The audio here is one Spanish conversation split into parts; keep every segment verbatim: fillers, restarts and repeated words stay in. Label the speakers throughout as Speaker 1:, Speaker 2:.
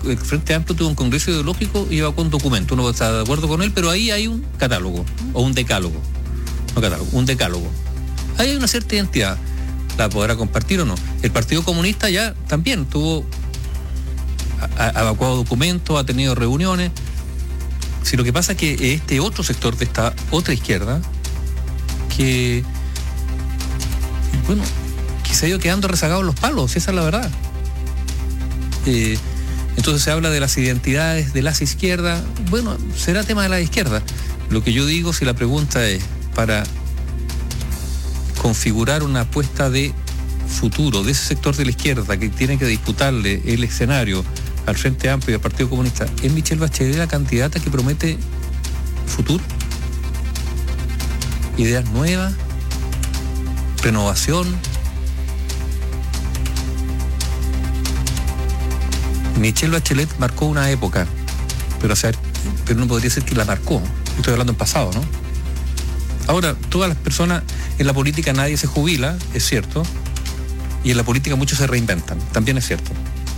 Speaker 1: el Frente Amplio tuvo un congreso ideológico y evacuó un documento. Uno está de acuerdo con él, pero ahí hay un catálogo, o un decálogo. No catálogo, un decálogo. Ahí hay una cierta identidad. ¿La podrá compartir o no? El Partido Comunista ya también tuvo, ha, ha evacuado documentos, ha tenido reuniones. Si lo que pasa es que este otro sector de esta otra izquierda, que, bueno, que se ha ido quedando rezagado en los palos, esa es la verdad. Eh, entonces se habla de las identidades de las izquierdas. Bueno, será tema de la izquierda. Lo que yo digo, si la pregunta es para configurar una apuesta de futuro de ese sector de la izquierda que tiene que disputarle el escenario al Frente Amplio y al Partido Comunista, ¿es Michelle Bachelet la candidata que promete futuro? Ideas nuevas, renovación. Michelle Bachelet marcó una época, pero, o sea, pero no podría ser que la marcó. Estoy hablando en pasado, ¿no? Ahora, todas las personas en la política, nadie se jubila, es cierto, y en la política muchos se reinventan, también es cierto.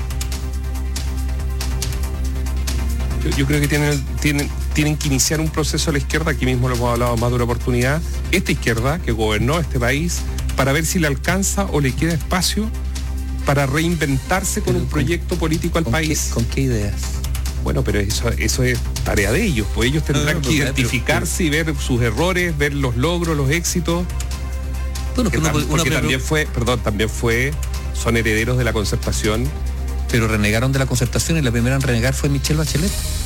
Speaker 2: Yo, yo creo que tienen, tienen, tienen que iniciar un proceso a la izquierda, aquí mismo lo hemos hablado más de una oportunidad, esta izquierda que gobernó este país, para ver si le alcanza o le queda espacio para reinventarse con pero un proyecto con, político al
Speaker 1: ¿con
Speaker 2: país.
Speaker 1: Qué, ¿Con qué ideas?
Speaker 2: Bueno, pero eso, eso es tarea de ellos, pues ellos tendrán no, no, no, que identificarse pero, pero, y ver sus errores, ver los logros, los éxitos. Bueno, que uno, porque uno, también fue, perdón, también fue, son herederos de la concertación.
Speaker 1: Pero renegaron de la concertación y la primera en renegar fue Michelle Bachelet.